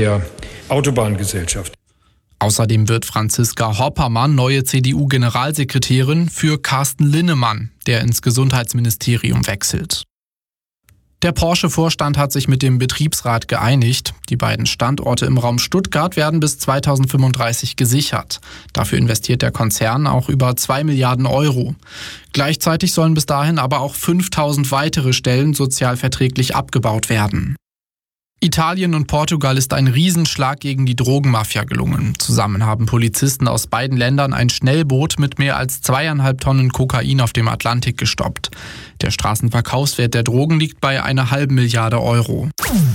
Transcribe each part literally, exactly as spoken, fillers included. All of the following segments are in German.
der Autobahngesellschaft. Außerdem wird Franziska Hoppermann neue C D U-Generalsekretärin für Carsten Linnemann, der ins Gesundheitsministerium wechselt. Der Porsche-Vorstand hat sich mit dem Betriebsrat geeinigt. Die beiden Standorte im Raum Stuttgart werden bis zweitausendfünfunddreißig gesichert. Dafür investiert der Konzern auch über zwei Milliarden Euro. Gleichzeitig sollen bis dahin aber auch fünftausend weitere Stellen sozialverträglich abgebaut werden. Italien und Portugal ist ein Riesenschlag gegen die Drogenmafia gelungen. Zusammen haben Polizisten aus beiden Ländern ein Schnellboot mit mehr als zweieinhalb Tonnen Kokain auf dem Atlantik gestoppt. Der Straßenverkaufswert der Drogen liegt bei einer halben Milliarde Euro.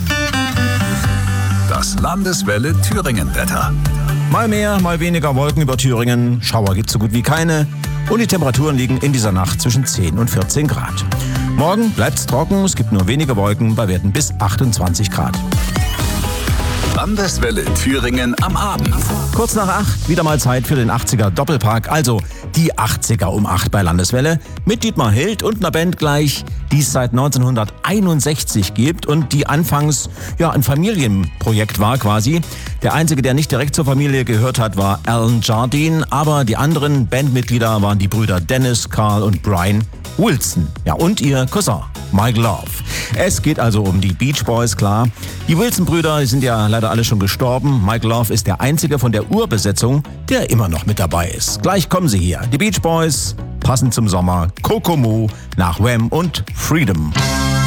Das Landeswelle Thüringen-Wetter. Mal mehr, mal weniger Wolken über Thüringen. Schauer gibt es so gut wie keine. Und die Temperaturen liegen in dieser Nacht zwischen zehn und vierzehn Grad. Morgen bleibt es trocken, es gibt nur wenige Wolken bei Werten bis achtundzwanzig Grad. Landeswelle Thüringen am Abend. Kurz nach acht, wieder mal Zeit für den achtziger Doppelpack, also die achtziger um acht bei Landeswelle. Mit Dietmar Hild und einer Band gleich, die es seit neunzehnhunderteinundsechzig gibt und die anfangs ja ein Familienprojekt war quasi. Der einzige, der nicht direkt zur Familie gehört hat, war Alan Jardine, aber die anderen Bandmitglieder waren die Brüder Dennis, Carl und Brian Wilson. Ja, und ihr Cousin Mike Love. Es geht also um die Beach Boys, klar. Die Wilson-Brüder sind ja leider alle schon gestorben. Mike Love ist der einzige von der Urbesetzung, der immer noch mit dabei ist. Gleich kommen sie hier. Die Beach Boys, passend zum Sommer, Kokomo nach Wham und Freedom.